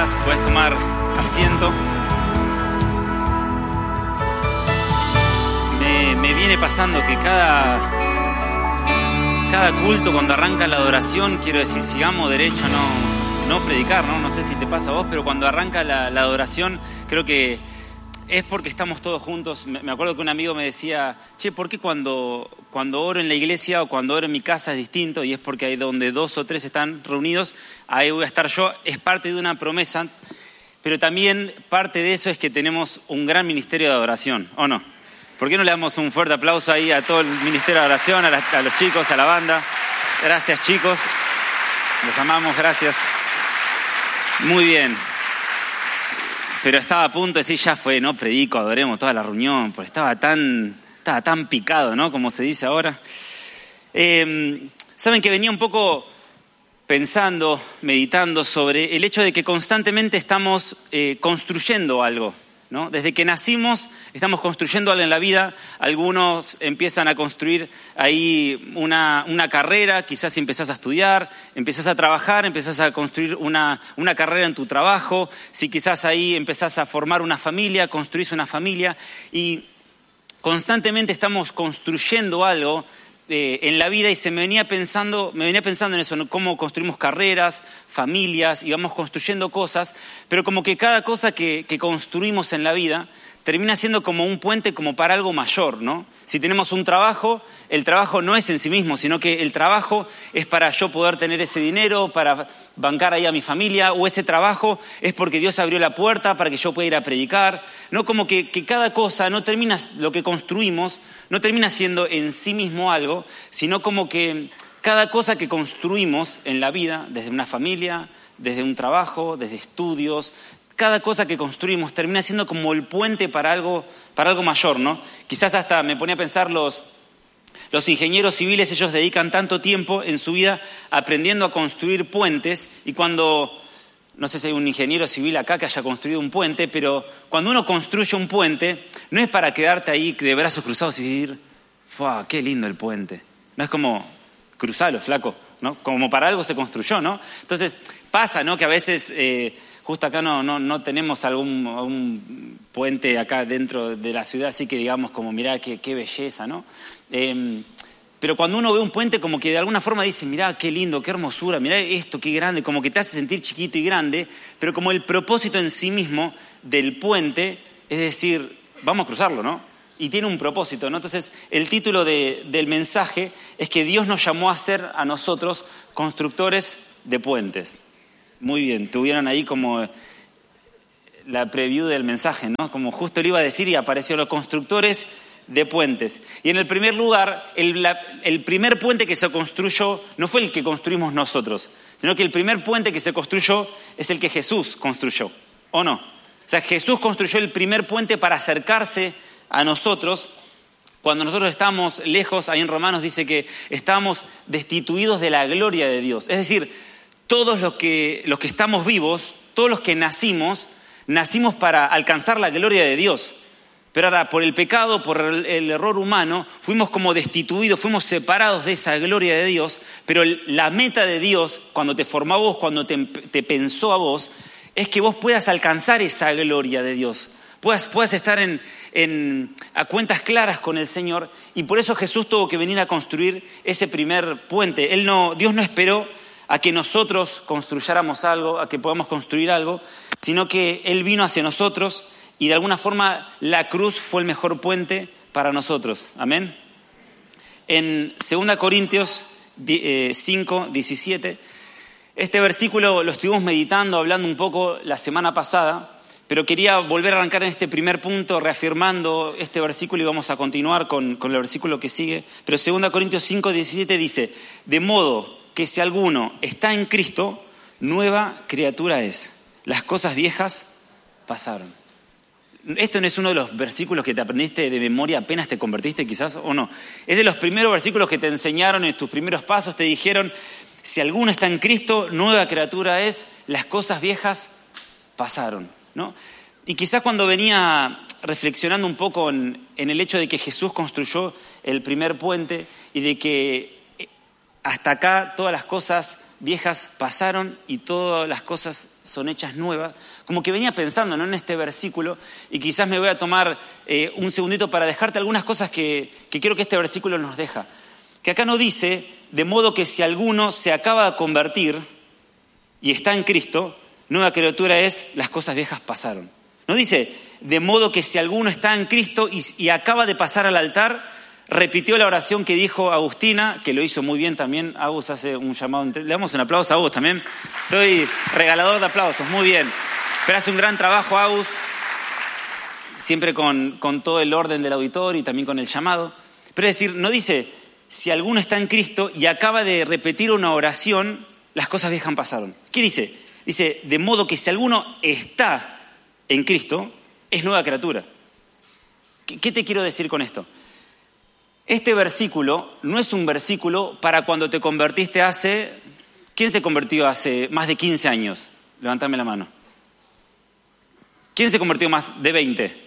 estás? Puedes tomar asiento. Me viene pasando que cada culto, cuando arranca la adoración, quiero decir, sigamos derecho a no predicar, ¿no? No sé si te pasa a vos, pero cuando arranca la adoración, creo que es porque estamos todos juntos. Me acuerdo que un amigo me decía, che, ¿por qué cuando oro en la iglesia o cuando oro en mi casa es distinto? Y es porque ahí donde 2 o 3 están reunidos, ahí voy a estar yo. Es parte de una promesa, pero también parte de eso es que tenemos un gran ministerio de adoración, ¿o no? ¿Por qué no le damos un fuerte aplauso ahí a todo el ministerio de adoración, a los chicos, a la banda? Gracias, chicos. Los amamos, gracias. Muy bien. Pero estaba a punto de decir, ya fue, no predico, adoremos toda la reunión, porque estaba tan picado, ¿no? Como se dice ahora. Saben que venía un poco pensando, meditando sobre el hecho de que constantemente estamos construyendo algo, ¿no? Desde que nacimos estamos construyendo algo en la vida. Algunos empiezan a construir ahí una carrera, quizás empezás a estudiar, empezás a trabajar, empezás a construir una carrera en tu trabajo. Si quizás ahí empezás a formar una familia, construís una familia y constantemente estamos construyendo algo en la vida, y me venía pensando en eso, ¿no? Cómo construimos carreras, familias, y vamos construyendo cosas, pero como que cada cosa que construimos en la vida termina siendo como un puente como para algo mayor, ¿no? Si tenemos un trabajo, el trabajo no es en sí mismo, sino que el trabajo es para yo poder tener ese dinero, para bancar ahí a mi familia, o ese trabajo es porque Dios abrió la puerta para que yo pueda ir a predicar, ¿no? Como que cada cosa no termina, lo que construimos no termina siendo en sí mismo algo, sino como que cada cosa que construimos en la vida, desde una familia, desde un trabajo, desde estudios, cada cosa que construimos termina siendo como el puente para algo mayor, ¿no? Quizás hasta me ponía a pensar los ingenieros civiles, ellos dedican tanto tiempo en su vida aprendiendo a construir puentes, y cuando, no sé si hay un ingeniero civil acá que haya construido un puente, pero cuando uno construye un puente, no es para quedarte ahí de brazos cruzados y decir, ¡fua, qué lindo el puente! No es como, cruzalo, flaco, ¿no? Como para algo se construyó, ¿no? Entonces pasa, ¿no? Que a veces justo acá no tenemos algún puente acá dentro de la ciudad, así que digamos como, mirá qué belleza, ¿no? Pero cuando uno ve un puente, como que de alguna forma dice, mirá qué lindo, qué hermosura, mirá esto, qué grande, como que te hace sentir chiquito y grande, pero como el propósito en sí mismo del puente es decir, vamos a cruzarlo, ¿no? Y tiene un propósito, ¿no? Entonces, el título del mensaje es que Dios nos llamó a ser a nosotros constructores de puentes. Muy bien, tuvieron ahí como la preview del mensaje, ¿no? Como justo le iba a decir y apareció los constructores de puentes. Y en el primer lugar, el primer puente que se construyó no fue el que construimos nosotros, sino que el primer puente que se construyó es el que Jesús construyó, ¿o no? O sea, Jesús construyó el primer puente para acercarse a nosotros. Cuando nosotros estamos lejos, ahí en Romanos dice que estamos destituidos de la gloria de Dios. Es decir, todos los que estamos vivos, todos los que nacimos para alcanzar la gloria de Dios. Pero ahora, por el pecado, por el error humano, fuimos como destituidos, fuimos separados de esa gloria de Dios. Pero la meta de Dios, cuando te formó a vos, cuando te pensó a vos, es que vos puedas alcanzar esa gloria de Dios. Puedas estar a cuentas claras con el Señor. Y por eso Jesús tuvo que venir a construir ese primer puente. Dios no esperó a que nosotros construyéramos algo, a que podamos construir algo, sino que Él vino hacia nosotros y de alguna forma la cruz fue el mejor puente para nosotros. Amén. En 2 Corintios 5, 17, este versículo lo estuvimos meditando, hablando un poco la semana pasada, pero quería volver a arrancar en este primer punto reafirmando este versículo y vamos a continuar con el versículo que sigue. Pero 2 Corintios 5, 17 dice, de modo que si alguno está en Cristo, nueva criatura es. Las cosas viejas pasaron. Esto no es uno de los versículos que te aprendiste de memoria apenas te convertiste quizás, ¿o no? Es de los primeros versículos que te enseñaron en tus primeros pasos, te dijeron, si alguno está en Cristo, nueva criatura es, las cosas viejas pasaron, ¿no? Y quizás cuando venía reflexionando un poco en el hecho de que Jesús construyó el primer puente y de que hasta acá todas las cosas viejas pasaron y todas las cosas son hechas nuevas. Como que venía pensando, ¿no?, en este versículo, y quizás me voy a tomar un segundito para dejarte algunas cosas que creo que este versículo nos deja. Que acá no dice, de modo que si alguno se acaba de convertir y está en Cristo, nueva criatura es, las cosas viejas pasaron. No dice, de modo que si alguno está en Cristo y acaba de pasar al altar, repitió la oración que dijo Agustina, que lo hizo muy bien también. Agus hace un llamado. Le damos un aplauso a Agus también. Estoy regalador de aplausos, muy bien. Pero hace un gran trabajo Agus, siempre con todo el orden del auditorio y también con el llamado. Pero es decir, no dice, si alguno está en Cristo y acaba de repetir una oración, las cosas viejas pasaron. ¿Qué dice? Dice, de modo que si alguno está en Cristo, es nueva criatura. ¿Qué te quiero decir con esto? Este versículo no es un versículo para cuando te convertiste hace... ¿Quién se convirtió hace más de 15 años? Levántame la mano. ¿Quién se convirtió más de 20?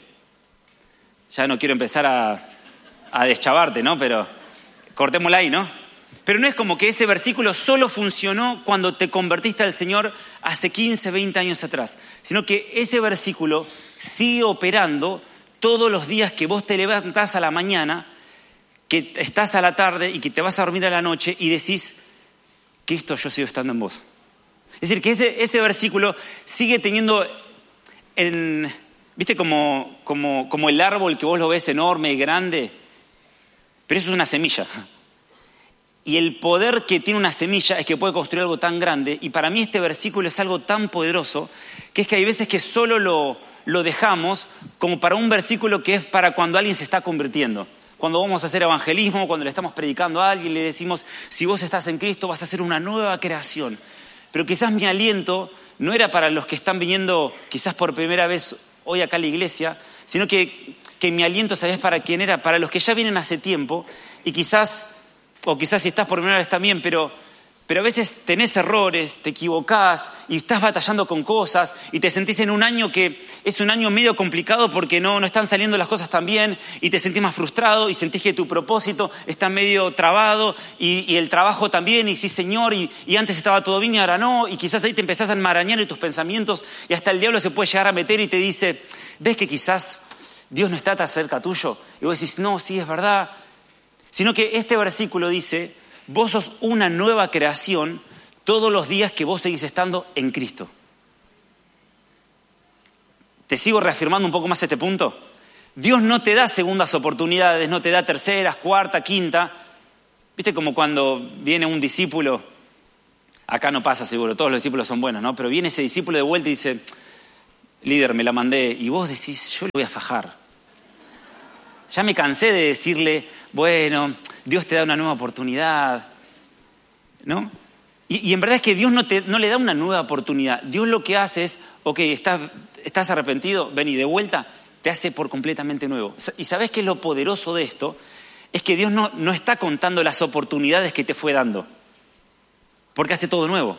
Ya no quiero empezar a deschavarte, ¿no? Pero cortémosla ahí, ¿no? Pero no es como que ese versículo solo funcionó cuando te convertiste al Señor hace 15, 20 años atrás, sino que ese versículo sigue operando todos los días que vos te levantás a la mañana, que estás a la tarde y que te vas a dormir a la noche y decís, Cristo, yo sigo estando en vos. Es decir, que ese versículo sigue teniendo, ¿viste como el árbol que vos lo ves enorme y grande? Pero eso es una semilla. Y el poder que tiene una semilla es que puede construir algo tan grande. Y para mí este versículo es algo tan poderoso que es que hay veces que solo lo dejamos como para un versículo que es para cuando alguien se está convirtiendo. Cuando vamos a hacer evangelismo, cuando le estamos predicando a alguien, le decimos, si vos estás en Cristo vas a ser una nueva creación. Pero quizás mi aliento no era para los que están viniendo quizás por primera vez hoy acá a la iglesia, sino que mi aliento, ¿sabés para quién era? Para los que ya vienen hace tiempo y quizás si estás por primera vez también, pero a veces tenés errores, te equivocás y estás batallando con cosas y te sentís en un año que es un año medio complicado porque no están saliendo las cosas tan bien y te sentís más frustrado y sentís que tu propósito está medio trabado y el trabajo también y sí señor y antes estaba todo bien y ahora no y quizás ahí te empezás a enmarañar en tus pensamientos y hasta el diablo se puede llegar a meter y te dice, ¿ves que quizás Dios no está tan cerca tuyo? Y vos decís, no, sí es verdad. Sino que este versículo dice, vos sos una nueva creación todos los días que vos seguís estando en Cristo. ¿Te sigo reafirmando un poco más este punto? Dios no te da segundas oportunidades, no te da terceras, cuarta, quinta. ¿Viste como cuando viene un discípulo? Acá no pasa seguro, todos los discípulos son buenos, ¿no? Pero viene ese discípulo de vuelta y dice, líder, me la mandé. Y vos decís, yo le voy a fajar. Ya me cansé de decirle, bueno, Dios te da una nueva oportunidad, ¿no? Y en verdad es que Dios no le da una nueva oportunidad. Dios lo que hace es, ok, estás arrepentido, vení de vuelta, te hace por completamente nuevo. ¿Y sabés qué es lo poderoso de esto? Es que Dios no está contando las oportunidades que te fue dando, porque hace todo nuevo.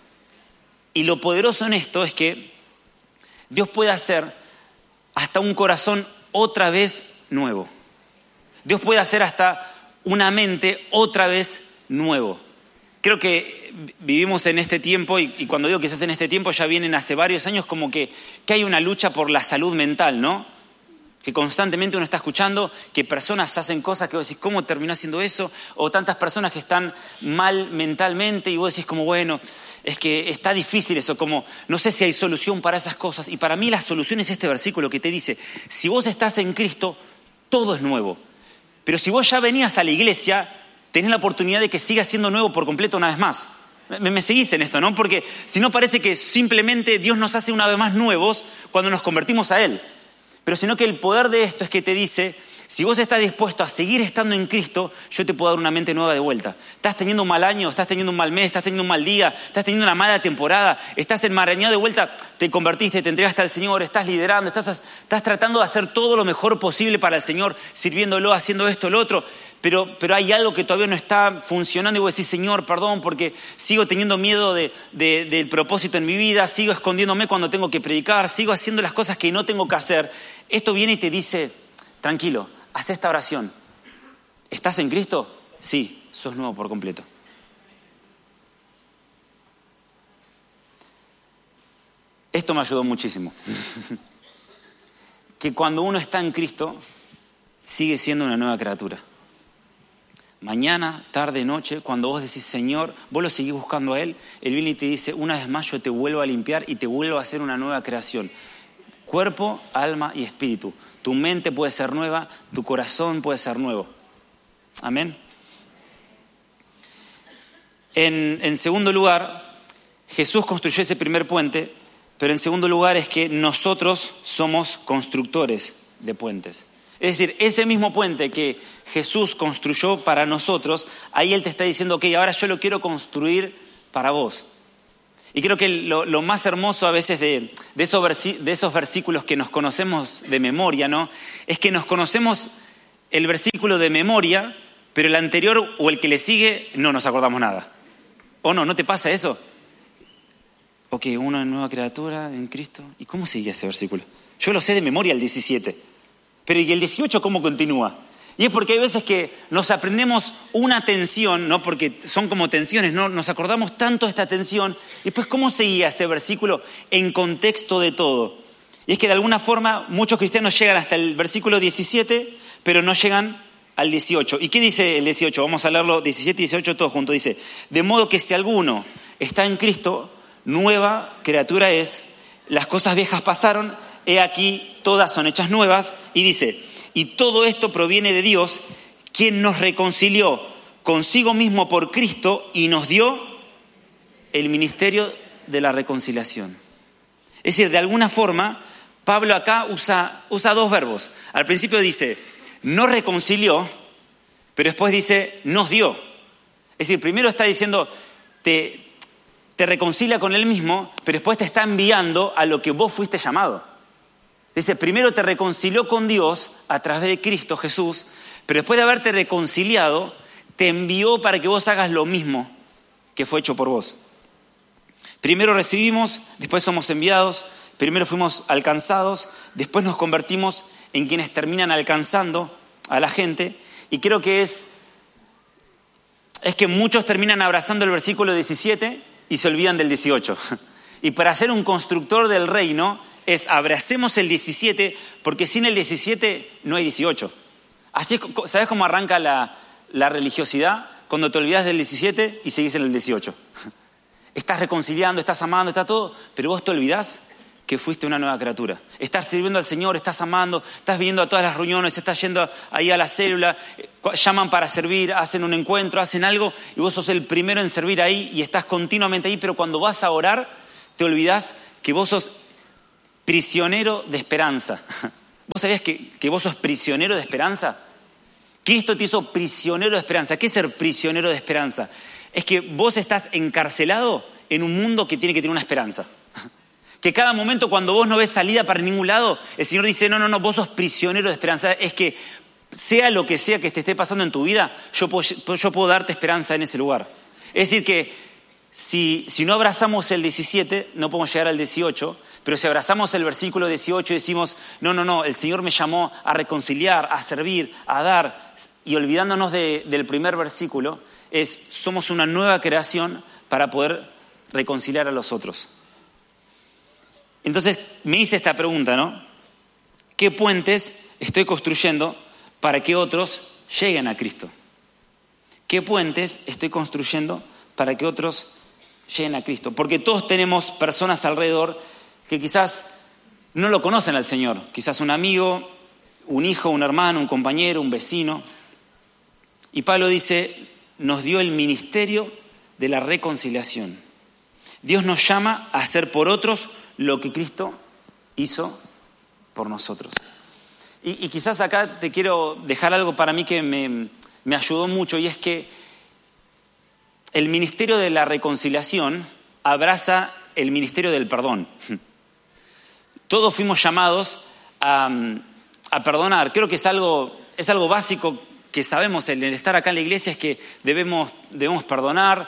Y lo poderoso en esto es que Dios puede hacer hasta un corazón otra vez nuevo. Dios puede hacer hasta una mente otra vez nuevo. Creo que vivimos en este tiempo y cuando digo quizás en este tiempo ya vienen hace varios años como que hay una lucha por la salud mental, ¿no? Que constantemente uno está escuchando que personas hacen cosas que vos decís, ¿cómo terminó haciendo eso? O tantas personas que están mal mentalmente y vos decís como, bueno, es que está difícil eso, como no sé si hay solución para esas cosas. Y para mí la solución es este versículo que te dice, si vos estás en Cristo, todo es nuevo. Pero si vos ya venías a la iglesia, tenés la oportunidad de que siga siendo nuevo por completo una vez más. Me seguís en esto, ¿no? Porque si no parece que simplemente Dios nos hace una vez más nuevos cuando nos convertimos a Él. Pero sino que el poder de esto es que te dice, si vos estás dispuesto a seguir estando en Cristo, yo te puedo dar una mente nueva de vuelta. Estás teniendo un mal año, estás teniendo un mal mes, estás teniendo un mal día, estás teniendo una mala temporada, estás enmarañado de vuelta, te convertiste, te entregaste al Señor, estás liderando, estás tratando de hacer todo lo mejor posible para el Señor, sirviéndolo, haciendo esto, lo otro. Pero hay algo que todavía no está funcionando y vos decís, Señor, perdón, porque sigo teniendo miedo del propósito en mi vida, sigo escondiéndome cuando tengo que predicar, sigo haciendo las cosas que no tengo que hacer. Esto viene y te dice, tranquilo, haz esta oración. ¿Estás en Cristo? Sí, sos nuevo por completo. Esto me ayudó muchísimo. Que cuando uno está en Cristo, sigue siendo una nueva criatura. Mañana, tarde, noche, cuando vos decís, Señor, vos lo seguís buscando a Él, Él viene y te dice, una vez más yo te vuelvo a limpiar y te vuelvo a hacer una nueva creación. Cuerpo, alma y espíritu. Tu mente puede ser nueva, tu corazón puede ser nuevo. Amén. En segundo lugar, Jesús construyó ese primer puente, pero en segundo lugar es que nosotros somos constructores de puentes. Es decir, ese mismo puente que Jesús construyó para nosotros, ahí Él te está diciendo, ok, ahora yo lo quiero construir para vos. Y creo que lo más hermoso a veces de esos versículos que nos conocemos de memoria, ¿no? Es que nos conocemos el versículo de memoria, pero el anterior o el que le sigue no nos acordamos nada. ¿O no? ¿No te pasa eso? Ok, una nueva criatura en Cristo. ¿Y cómo sigue ese versículo? Yo lo sé de memoria el 17. Pero ¿y el 18 cómo continúa? Y es porque hay veces que nos aprendemos una tensión, ¿no? Porque son como tensiones, ¿no? Nos acordamos tanto de esta tensión. Y pues, ¿cómo seguía ese versículo en contexto de todo? Y es que de alguna forma muchos cristianos llegan hasta el versículo 17, pero no llegan al 18. ¿Y qué dice el 18? Vamos a leerlo 17 y 18 todos juntos. Dice, de modo que si alguno está en Cristo, nueva criatura es, las cosas viejas pasaron, he aquí, todas son hechas nuevas. Y dice, y todo esto proviene de Dios, quien nos reconcilió consigo mismo por Cristo y nos dio el ministerio de la reconciliación. Es decir, de alguna forma, Pablo acá usa dos verbos. Al principio dice, nos reconcilió, pero después dice, nos dio. Es decir, primero está diciendo, te reconcilia con él mismo, pero después te está enviando a lo que vos fuiste llamado. Dice, primero te reconcilió con Dios a través de Cristo Jesús, pero después de haberte reconciliado, te envió para que vos hagas lo mismo que fue hecho por vos. Primero recibimos, después somos enviados, primero fuimos alcanzados, después nos convertimos en quienes terminan alcanzando a la gente. Y creo que es que muchos terminan abrazando el versículo 17 y se olvidan del 18. Y para ser un constructor del reino es abracemos el 17, porque sin el 17 no hay 18. Así, ¿sabes cómo arranca la religiosidad? Cuando te olvidas del 17 y seguís en el 18. Estás reconciliando, estás amando, está todo, pero vos te olvidás que fuiste una nueva criatura. Estás sirviendo al Señor, estás amando, estás viniendo a todas las reuniones, estás yendo ahí a la célula, llaman para servir, hacen un encuentro, hacen algo y vos sos el primero en servir ahí y estás continuamente ahí, pero cuando vas a orar te olvidás que vos sos prisionero de esperanza. ¿Vos sabías que vos sos prisionero de esperanza? Cristo te hizo prisionero de esperanza. ¿Qué es ser prisionero de esperanza? Es que vos estás encarcelado en un mundo que tiene que tener una esperanza. Que cada momento cuando vos no ves salida para ningún lado, el Señor dice, no, vos sos prisionero de esperanza. Es que sea lo que sea que te esté pasando en tu vida, yo puedo darte esperanza en ese lugar. Es decir que si no abrazamos el 17, no podemos llegar al 18, pero si abrazamos el versículo 18 y decimos, no, el Señor me llamó a reconciliar, a servir, a dar, y olvidándonos del primer versículo, somos una nueva creación para poder reconciliar a los otros. Entonces me hice esta pregunta, ¿no? ¿Qué puentes estoy construyendo para que otros lleguen a Cristo? ¿Qué puentes estoy construyendo para que otros lleguen a Cristo? Porque todos tenemos personas alrededor que quizás no lo conocen al Señor. Quizás un amigo, un hijo, un hermano, un compañero, un vecino. Y Pablo dice, nos dio el ministerio de la reconciliación. Dios nos llama a hacer por otros lo que Cristo hizo por nosotros. Y quizás acá te quiero dejar algo para mí que me ayudó mucho, y es que el ministerio de la reconciliación abraza el ministerio del perdón. Todos fuimos llamados a perdonar. Creo que es algo básico que sabemos el estar acá en la iglesia, es que debemos perdonar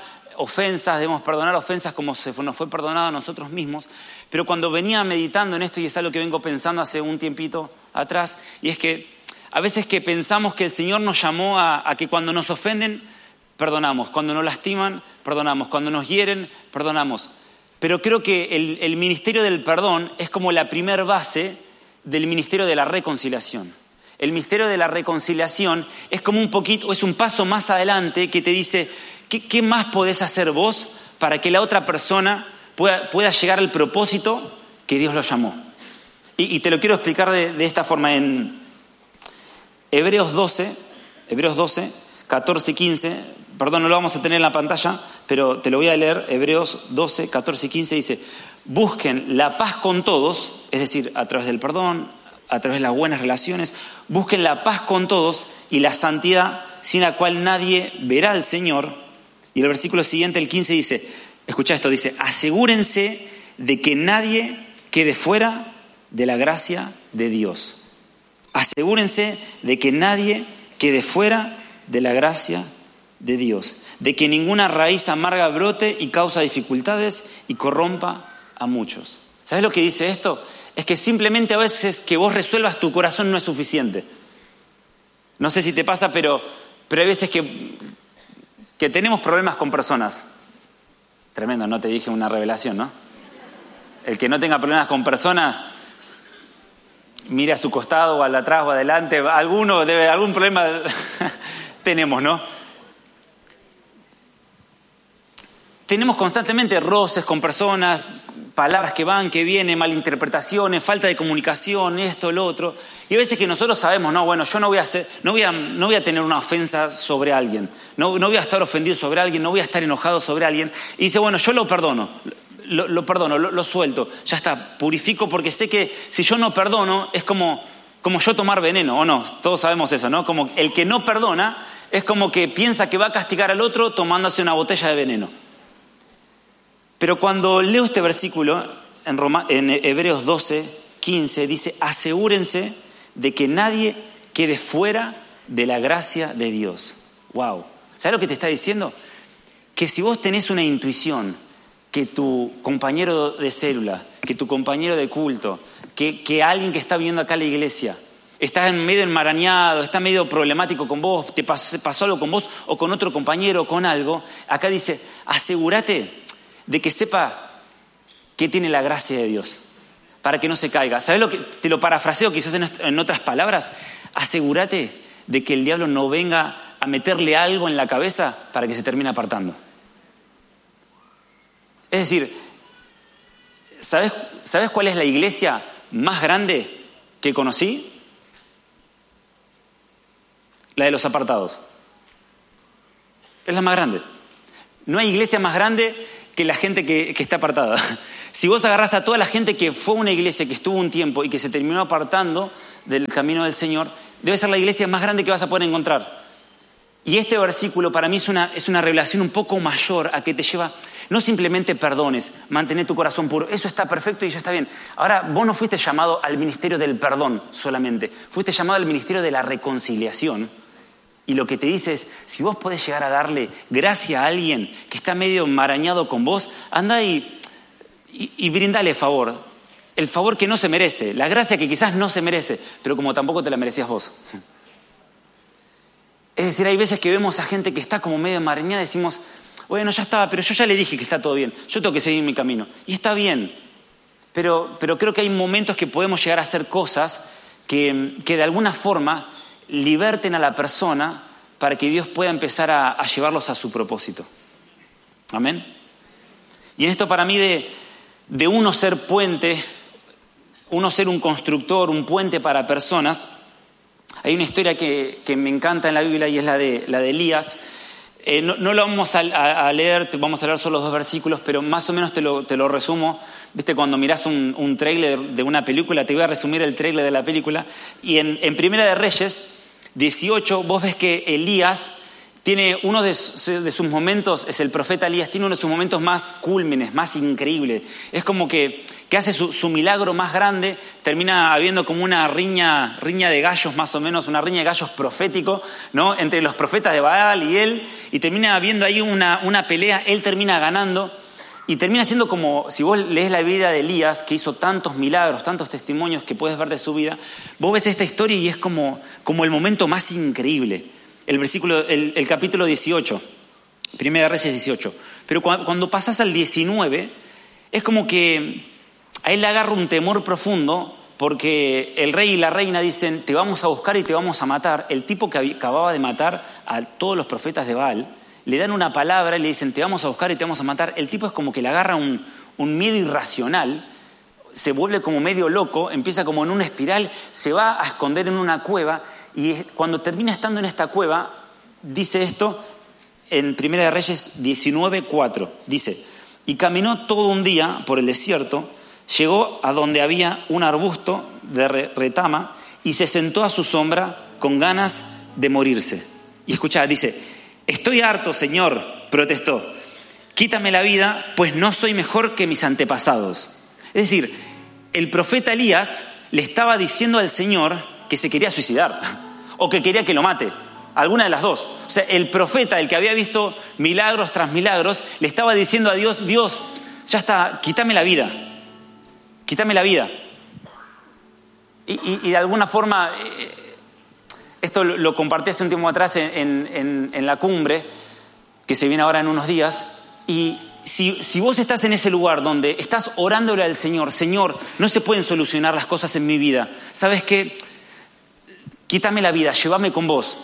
ofensas como nos fue perdonado a nosotros mismos. Pero cuando venía meditando en esto, y es algo que vengo pensando hace un tiempito atrás, y es que a veces que pensamos que el Señor nos llamó a que cuando nos ofenden, perdonamos, cuando nos lastiman, perdonamos, cuando nos hieren, perdonamos. pero creo que el ministerio del perdón es como la primer base del ministerio de la reconciliación. El ministerio de la reconciliación es como un poquito, es un paso más adelante que te dice, ¿qué más podés hacer vos para que la otra persona pueda llegar al propósito que Dios lo llamó? Y te lo quiero explicar de esta forma. En Hebreos 12, 14 y 15, perdón, no lo vamos a tener en la pantalla, pero te lo voy a leer. Hebreos 12, 14 y 15 dice: busquen la paz con todos, es decir, a través del perdón, a través de las buenas relaciones, busquen la paz con todos y la santidad, sin la cual nadie verá al Señor. Y el versículo siguiente, el 15, dice, escucha esto, dice: asegúrense de que nadie quede fuera de la gracia de Dios. Asegúrense de que nadie quede fuera de la gracia de Dios, de que ninguna raíz amarga brote y causa dificultades y corrompa a muchos. ¿Sabes lo que dice esto? Es que simplemente a veces que vos resuelvas tu corazón no es suficiente. No sé si te pasa, pero hay veces que tenemos problemas con personas. Tremendo, no te dije una revelación, ¿no? El que no tenga problemas con personas, mire a su costado o al atrás o adelante, algún problema tenemos, ¿no? Tenemos constantemente roces con personas, palabras que van, que vienen, malinterpretaciones, falta de comunicación, esto, lo otro. Y a veces que nosotros sabemos, no, bueno, yo no voy a tener una ofensa sobre alguien, no voy a estar ofendido sobre alguien, no voy a estar enojado sobre alguien. Y dice, bueno, yo lo perdono, lo suelto, ya está, purifico, porque sé que si yo no perdono es como yo tomar veneno, ¿o no? Todos sabemos eso, ¿no? Como el que no perdona es como que piensa que va a castigar al otro tomándose una botella de veneno. Pero cuando leo este versículo en Hebreos 12, 15, dice: asegúrense de que nadie quede fuera de la gracia de Dios. ¡Wow! ¿Sabes lo que te está diciendo? Que si vos tenés una intuición que tu compañero de célula, que tu compañero de culto, que alguien que está viviendo acá en la iglesia, está en medio enmarañado, está medio problemático con vos, te pasó algo con vos o con otro compañero o con algo, acá dice, asegúrate de que sepa que tiene la gracia de Dios, para que no se caiga. ¿Sabes lo que? Te lo parafraseo quizás en otras palabras. Asegúrate de que el diablo no venga a meterle algo en la cabeza para que se termine apartando. Es decir, ¿sabes cuál es la iglesia más grande que conocí? La de los apartados. Es la más grande. No hay iglesia más grande que la gente que está apartada. Si vos agarrás a toda la gente que fue a una iglesia, que estuvo un tiempo y que se terminó apartando del camino del Señor, debe ser la iglesia más grande que vas a poder encontrar. Y este versículo para mí es una revelación un poco mayor a que te lleva, no simplemente perdones, mantener tu corazón puro, eso está perfecto y ya está bien. Ahora, vos no fuiste llamado al ministerio del perdón solamente, fuiste llamado al ministerio de la reconciliación. Y lo que te dice es, si vos podés llegar a darle gracia a alguien que está medio enmarañado con vos, anda y brindale favor. El favor que no se merece, la gracia que quizás no se merece, pero como tampoco te la merecías vos. Es decir, hay veces que vemos a gente que está como medio enmarañada y decimos, bueno, ya estaba, pero yo ya le dije que está todo bien, yo tengo que seguir mi camino. Y está bien, pero creo que hay momentos que podemos llegar a hacer cosas que de alguna forma liberten a la persona para que Dios pueda empezar a llevarlos a su propósito. Amén. Y en esto para mí de uno ser puente, uno ser un constructor, un puente para personas, hay una historia que me encanta en la Biblia y es la de Elías. No lo vamos a leer, vamos a leer solo 2 versículos, pero más o menos te lo resumo. Viste, cuando mirás un tráiler de una película, te voy a resumir el tráiler de la película. Y en Primera de Reyes 18, vos ves que Elías tiene uno de sus momentos, es el profeta Elías, tiene uno de sus momentos más cúlmines, más increíbles. Es como que hace su milagro más grande, termina habiendo como una riña de gallos más o menos, una riña de gallos profético, ¿no? Entre los profetas de Baal y él, y termina habiendo ahí una pelea, él termina ganando. Y termina siendo como, si vos lees la vida de Elías, que hizo tantos milagros, tantos testimonios que puedes ver de su vida, vos ves esta historia y es como el momento más increíble. El capítulo 18, Primera de Reyes 18. Pero cuando pasás al 19, es como que a él le agarra un temor profundo porque el rey y la reina dicen, te vamos a buscar y te vamos a matar. El tipo que acababa de matar a todos los profetas de Baal, le dan una palabra y le dicen, te vamos a buscar y te vamos a matar. El tipo es como que le agarra un miedo irracional, se vuelve como medio loco, empieza como en una espiral, se va a esconder en una cueva y cuando termina estando en esta cueva, dice esto en 1 Reyes 19:4, dice, y caminó todo un día por el desierto, llegó a donde había un arbusto de retama y se sentó a su sombra con ganas de morirse. Y escuchá, dice, estoy harto, Señor, protestó, quítame la vida, pues no soy mejor que mis antepasados. Es decir, el profeta Elías le estaba diciendo al Señor que se quería suicidar o que quería que lo mate. Alguna de las dos. O sea, el profeta, el que había visto milagros tras milagros, le estaba diciendo a Dios, Dios, ya está, quítame la vida. Quítame la vida. Y de alguna forma, esto lo compartí hace un tiempo atrás en la cumbre, que se viene ahora en unos días, y si vos estás en ese lugar donde estás orándole al Señor, Señor, no se pueden solucionar las cosas en mi vida, ¿sabes qué? Quítame la vida, llévame con vos.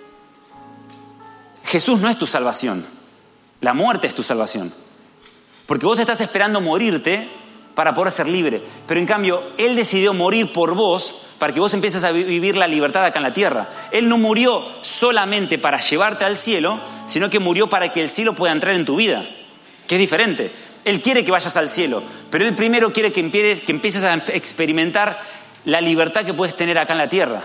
Jesús no es tu salvación, la muerte es tu salvación. Porque vos estás esperando morirte para poder ser libre. Pero en cambio, Él decidió morir por vos para que vos empieces a vivir la libertad acá en la tierra. Él no murió solamente para llevarte al cielo, sino que murió para que el cielo pueda entrar en tu vida. Que es diferente. Él quiere que vayas al cielo, pero Él primero quiere que empieces a experimentar la libertad que puedes tener acá en la tierra.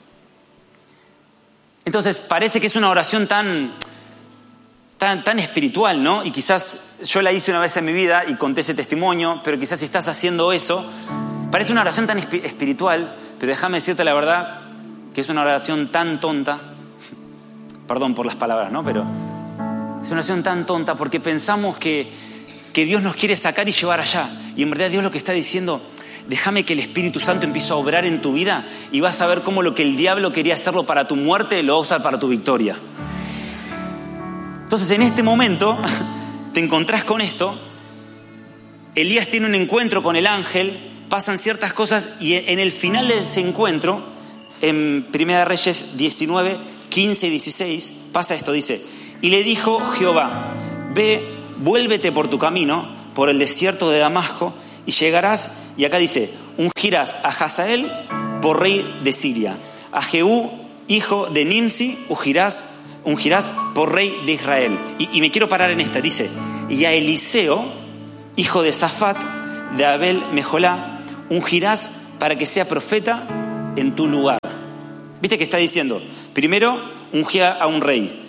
Entonces, parece que es una oración tan espiritual, ¿no? Y quizás yo la hice una vez en mi vida y conté ese testimonio, pero quizás si estás haciendo eso, parece una oración tan espiritual, pero déjame decirte la verdad que es una oración tan tonta, perdón por las palabras, ¿no? Pero es una oración tan tonta porque pensamos que Dios nos quiere sacar y llevar allá. Y en verdad Dios lo que está diciendo, déjame que el Espíritu Santo empiece a obrar en tu vida y vas a ver cómo lo que el diablo quería hacerlo para tu muerte, lo va a usar para tu victoria. Entonces en este momento te encontrás con esto, Elías tiene un encuentro con el ángel, pasan ciertas cosas y en el final de ese encuentro, en 1 Reyes 19, 15 y 16, pasa esto, dice, y le dijo Jehová, ve, vuélvete por tu camino, por el desierto de Damasco, y llegarás, y acá dice, ungirás a Hazael por rey de Siria, a Jehú, hijo de Nimsi, ungirás por rey de Israel. Y me quiero parar en esta, dice, y a Eliseo, hijo de Safat, de Abel Mejolá, ungirás para que sea profeta en tu lugar. ¿Viste que está diciendo? Primero, ungí a un rey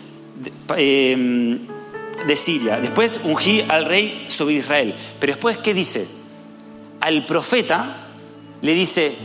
de Siria, después ungí al rey sobre Israel. Pero después, ¿qué dice? Al profeta le dice,